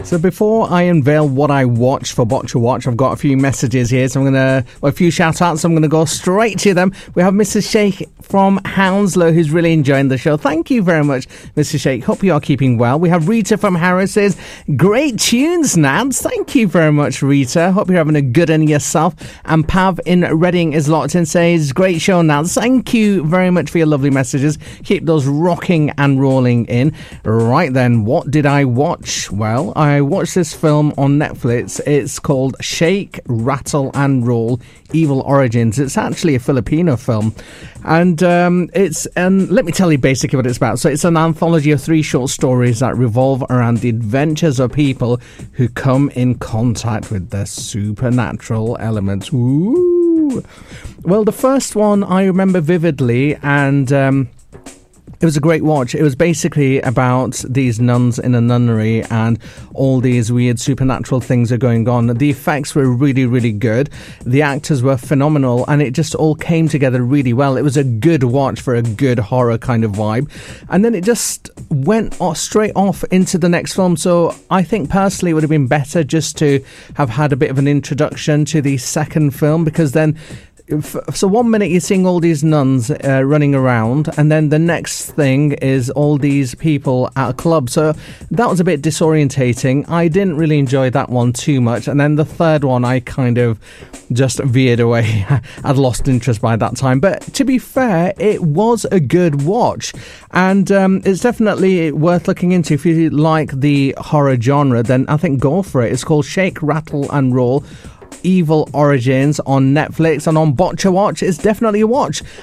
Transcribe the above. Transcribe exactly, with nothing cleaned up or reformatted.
So before I unveil what I watched for Botcha Watch, I've got a few messages here, so I'm going to, well, a few shout outs, so I'm going to go straight to them. We have Missus Sheikh from Hounslow, who's really enjoying the show. Thank you very much, Missus Sheikh. Hope you are keeping well. We have Rita from Harrow says, great tunes, Nabs. Thank you very much, Rita. Hope you're having a good one yourself. And Pav in Reading is locked in, says, great show, Nabs. Thank you very much for your lovely messages. Keep those rocking and rolling in. Right then, what did I watch? Well, I watched this film on Netflix. It's called Shake, Rattle and Roll, Evil Origins. It's actually a Filipino film. And um, it's, and let me tell you basically what it's about. So it's an anthology of three short stories that revolve around the adventures of people who come in contact with the supernatural elements. Ooh. Well, the first one I remember vividly, and um, it was a great watch. It was basically about these nuns in a nunnery and all these weird supernatural things are going on. The effects were really, really good. The actors were phenomenal, and it just all came together really well. It was a good watch for a good horror kind of vibe. And then it just went off, straight off into the next film. So I think personally it would have been better just to have had a bit of an introduction to the second film, because then so one minute you're seeing all these nuns uh, running around, and then the next thing is all these people at a club. So that was a bit disorientating. I didn't really enjoy that one too much. And then the third one, I kind of just veered away. I'd lost interest by that time. But to be fair, it was a good watch. And um, it's definitely worth looking into. If you like the horror genre, then I think go for it. It's called Shake, Rattle and Roll, Evil Origins on Netflix, and on Botcha Watch. It's definitely a watch.